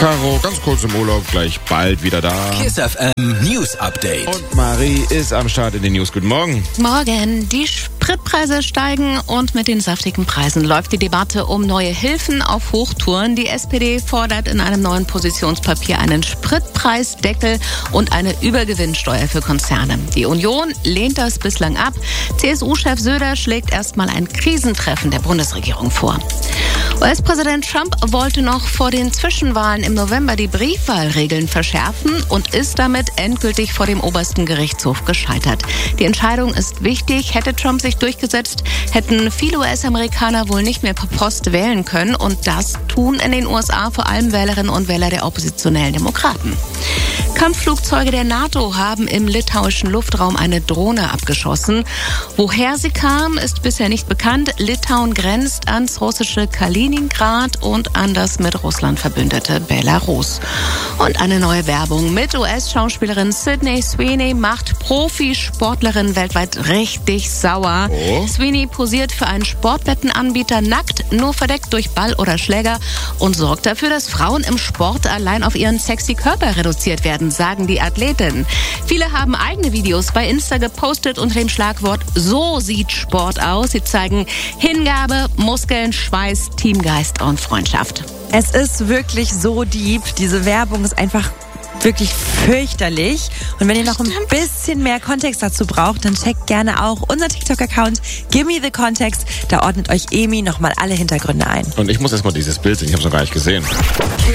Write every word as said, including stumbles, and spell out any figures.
Caro, ganz kurz im Urlaub, gleich bald wieder da. Kiss F M News Update. Und Marie ist am Start in den News. Guten Morgen. Morgen. Die Spritpreise steigen und mit den saftigen Preisen läuft die Debatte um neue Hilfen auf Hochtouren. Die S P D fordert in einem neuen Positionspapier einen Spritpreisdeckel und eine Übergewinnsteuer für Konzerne. Die Union lehnt das bislang ab. C S U-Chef Söder schlägt erstmal ein Krisentreffen der Bundesregierung vor. U S-Präsident Trump wollte noch vor den Zwischenwahlen im November die Briefwahlregeln verschärfen und ist damit endgültig vor dem obersten Gerichtshof gescheitert. Die Entscheidung ist wichtig. Hätte Trump sich durchgesetzt, hätten viele U S-Amerikaner wohl nicht mehr per Post wählen können. Und das tun in den U S A vor allem Wählerinnen und Wähler der oppositionellen Demokraten. Kampfflugzeuge der NATO haben im litauischen Luftraum eine Drohne abgeschossen. Woher sie kam, ist bisher nicht bekannt. Litauen grenzt ans russische Kaliningrad und an das mit Russland verbündete Belarus. Und eine neue Werbung mit U S-Schauspielerin Sydney Sweeney macht Profisportlerinnen weltweit richtig sauer. Oh. Sweeney posiert für einen Sportwettenanbieter nackt, nur verdeckt durch Ball oder Schläger und sorgt dafür, dass Frauen im Sport allein auf ihren sexy Körper reduziert werden, sagen die Athletinnen. Viele haben eigene Videos bei Insta gepostet unter dem Schlagwort "So sieht Sport aus". Sie zeigen Hingabe, Muskeln, Schweiß, Teamgeist und Freundschaft. Es ist wirklich so deep. Diese Werbung ist einfach wirklich fürchterlich. Und wenn ihr noch ein bisschen mehr Kontext dazu braucht, dann checkt gerne auch unser TikTok-Account Give Me The Context. Da ordnet euch Emi nochmal alle Hintergründe ein. Und ich muss erstmal dieses Bild sehen, ich habe es noch gar nicht gesehen.